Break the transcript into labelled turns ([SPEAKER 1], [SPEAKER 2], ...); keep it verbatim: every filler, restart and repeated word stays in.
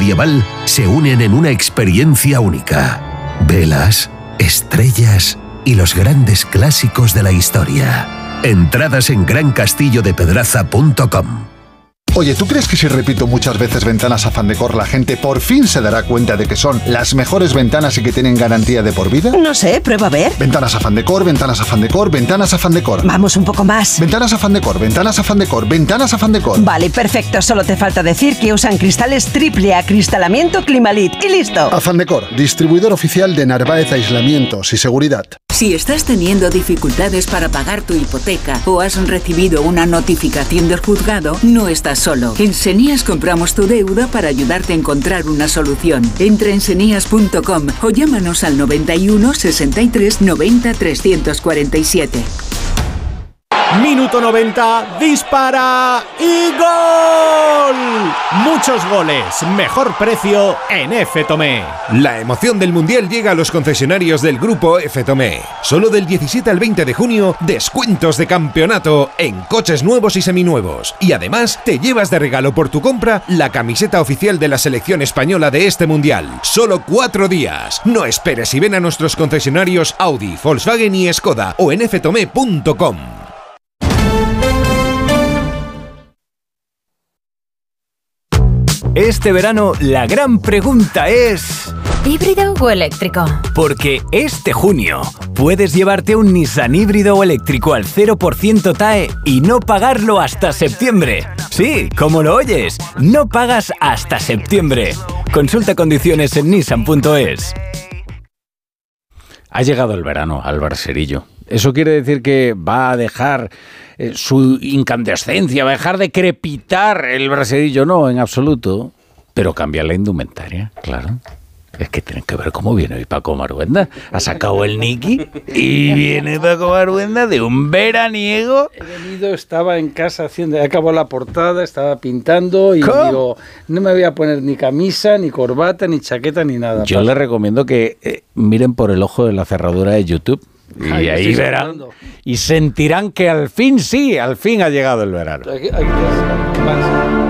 [SPEAKER 1] medieval se unen en una experiencia única. Velas, estrellas y los grandes clásicos de la historia. Entradas en gran castillo de pedraza punto com.
[SPEAKER 2] Oye, ¿tú crees que si repito muchas veces Ventanas Afán Decor la gente por fin se dará cuenta de que son las mejores ventanas y que tienen garantía de por vida?
[SPEAKER 3] No sé, prueba a ver.
[SPEAKER 2] Ventanas Afán Decor, Ventanas Afán Decor, Ventanas Afán Decor.
[SPEAKER 3] Vamos un poco más.
[SPEAKER 2] Ventanas Afán Decor, Ventanas Afán Decor, Ventanas Afán Decor.
[SPEAKER 3] Vale, perfecto. Solo te falta decir que usan cristales triple acristalamiento Climalit y listo.
[SPEAKER 2] Afán Decor, distribuidor oficial de Narváez Aislamientos y Seguridad.
[SPEAKER 4] Si estás teniendo dificultades para pagar tu hipoteca o has recibido una notificación del juzgado, no estás solo. En Senías compramos tu deuda para ayudarte a encontrar una solución. Entra en senías punto com o llámanos al noventa y uno, sesenta y tres, noventa, trescientos cuarenta y siete.
[SPEAKER 5] Minuto noventa, dispara y ¡gol! Muchos goles, mejor precio en F. Tomé.
[SPEAKER 6] La emoción del Mundial llega a los concesionarios del Grupo F. Tomé. Solo del diecisiete al veinte de junio, descuentos de campeonato en coches nuevos y seminuevos. Y además, te llevas de regalo por tu compra la camiseta oficial de la selección española de este Mundial. Solo cuatro días. No esperes y ven a nuestros concesionarios Audi, Volkswagen y Skoda o en f tomé punto com.
[SPEAKER 7] Este verano la gran pregunta es...
[SPEAKER 8] ¿híbrido o eléctrico?
[SPEAKER 7] Porque este junio puedes llevarte un Nissan híbrido o eléctrico al cero por ciento T A E y no pagarlo hasta septiembre. Sí, como lo oyes, no pagas hasta septiembre. Consulta condiciones en nissan punto es.
[SPEAKER 9] Ha llegado el verano, Álvaro Serillo. ¿Eso quiere decir que va a dejar eh, su incandescencia, va a dejar de crepitar el braserillo? No, en absoluto. Pero cambia la indumentaria, claro. Es que tienen que ver cómo viene hoy Paco Maruenda. Ha sacado el Niki y viene Paco Maruenda de un veraniego.
[SPEAKER 10] He venido, estaba en casa haciendo, acabó la portada, estaba pintando y
[SPEAKER 9] ¿cómo?
[SPEAKER 10] Digo, no me voy a poner ni camisa, ni corbata, ni chaqueta, ni nada.
[SPEAKER 9] Yo les recomiendo que eh, miren por el ojo de la cerradura de YouTube. Y
[SPEAKER 10] Ay,
[SPEAKER 9] ahí verán
[SPEAKER 10] hablando.
[SPEAKER 9] y sentirán que al fin sí, al fin ha llegado el verano.
[SPEAKER 10] Aquí, aquí, aquí,